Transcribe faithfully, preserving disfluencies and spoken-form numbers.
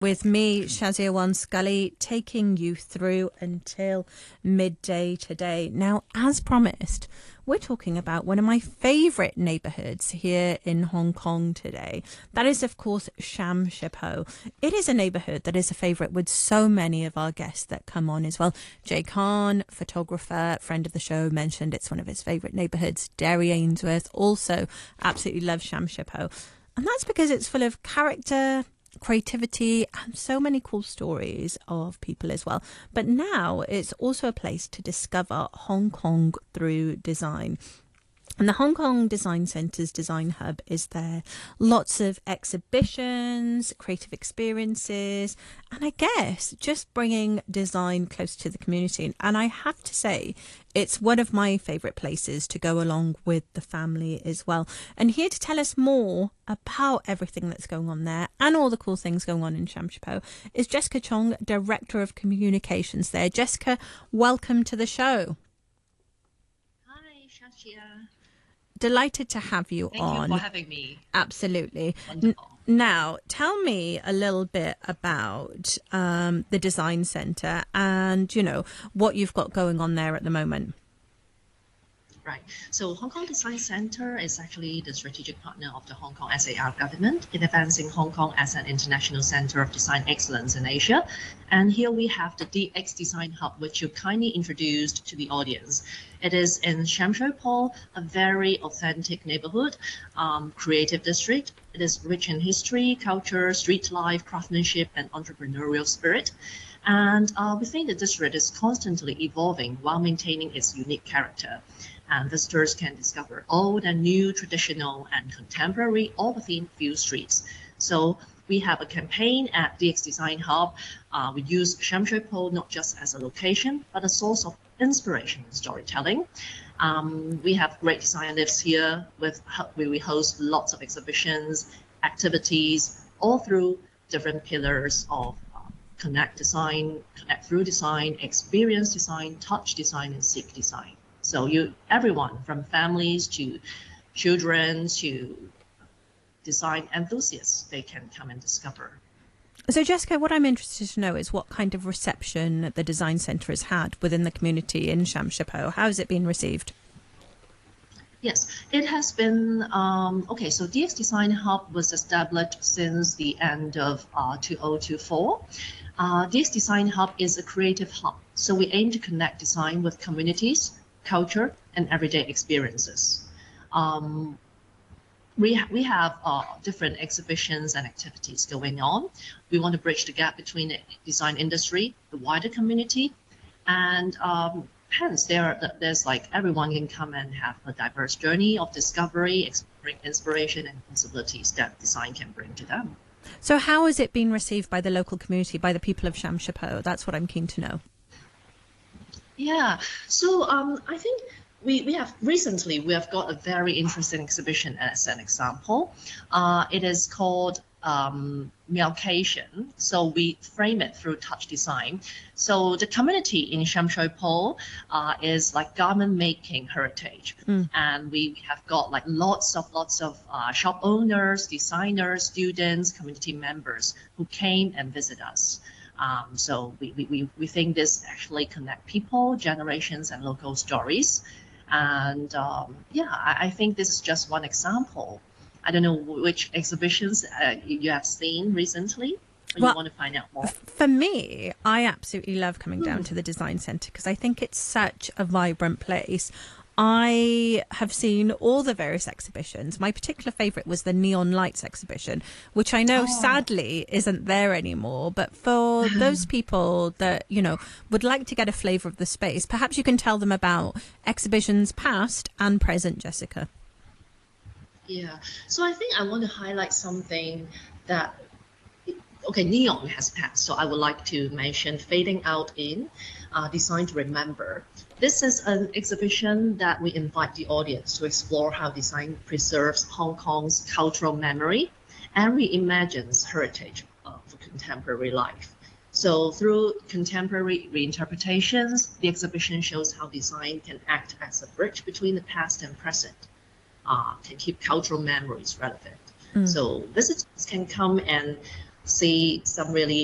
with me, Shazia Wan Scully, taking you through until midday today. Now, as promised, we're talking about one of my favourite neighbourhoods here in Hong Kong today. That is, of course, Sham Ship Ho. It is a neighbourhood that is a favourite with so many of our guests that come on as well. Jay Khan, photographer, friend of the show, mentioned it's one of his favourite neighbourhoods. Derry Ainsworth also absolutely loves Sham Ship Ho. And that's because it's full of character, creativity, and so many cool stories of people as well. But now it's also a place to discover Hong Kong through design. And the Hong Kong Design Centre's Design Hub is there. Lots of exhibitions, creative experiences, and I guess just bringing design close to the community. And I have to say, it's one of my favourite places to go along with the family as well. And here to tell us more about everything that's going on there and all the cool things going on in Sham Ship Ho is Jessica Chong, Director of Communications there. Jessica, welcome to the show. Hi, Shashia. Delighted to have you Thank on. Thank you for having me. Absolutely. Wonderful. N- now, tell me a little bit about um, the Design Centre and, you know, what you've got going on there at the moment. Right. So Hong Kong Design Centre is actually the strategic partner of the Hong Kong S A R government in advancing Hong Kong as an international centre of design excellence in Asia. And here we have the D X Design Hub, which you kindly introduced to the audience. It is in Sham Shui Po, a very authentic neighbourhood, um, creative district. It is rich in history, culture, street life, craftsmanship, and entrepreneurial spirit. And uh, we think the district is constantly evolving while maintaining its unique character. And visitors can discover old and new, traditional and contemporary, all within few streets. So we have a campaign at D X Design Hub. Uh, we use Sham Shui Po not just as a location, but a source of inspiration and storytelling. Um, we have great design lifts here with where we host lots of exhibitions, activities, all through different pillars of uh, connect design, connect through design, experience design, touch design, and seek design. So you, everyone from families to children to design enthusiasts, they can come and discover. So Jessica, what I'm interested to know is what kind of reception the Design Centre has had within the community in Sham Ship Ho. How has it been received? Yes, it has been, um, okay, so D X Design Hub was established since the end of uh, two thousand twenty-four. Uh, D X Design Hub is a creative hub, so we aim to connect design with communities, culture, and everyday experiences. Um, we, ha we have uh, different exhibitions and activities going on. We want to bridge the gap between the design industry, the wider community, and um, hence there, there's like everyone can come and have a diverse journey of discovery, exploring inspiration and possibilities that design can bring to them. So how has it been received by the local community, by the people of Sham Ship Ho? That's what I'm keen to know. Yeah, so um, I think we, we have recently, we have got a very interesting exhibition as an example. Uh, it is called um, Meowcation. So we frame it through touch design. So the community in Sham Shui Po uh, is like garment making heritage. Mm. And we, we have got like lots of, lots of uh, shop owners, designers, students, community members who came and visit us. Um, so we, we, we think this actually connect people, generations, and local stories. And um, yeah, I, I think this is just one example. I don't know which exhibitions uh, you have seen recently, or well, you want to find out more. For me, I absolutely love coming down mm. to the Design Centre because I think it's such a vibrant place. I have seen all the various exhibitions. My particular favourite was the Neon Lights exhibition, which I know oh. sadly isn't there anymore. But for those people that, you know, would like to get a flavour of the space, perhaps you can tell them about exhibitions past and present, Jessica. Yeah, so I think I want to highlight something that, okay, Neon has passed, so I would like to mention Fading Out in uh, Design to Remember. This is an exhibition that we invite the audience to explore how design preserves Hong Kong's cultural memory and reimagines heritage of contemporary life. So through contemporary reinterpretations, the exhibition shows how design can act as a bridge between the past and present, uh, can keep cultural memories relevant. Mm. So visitors can come and see some really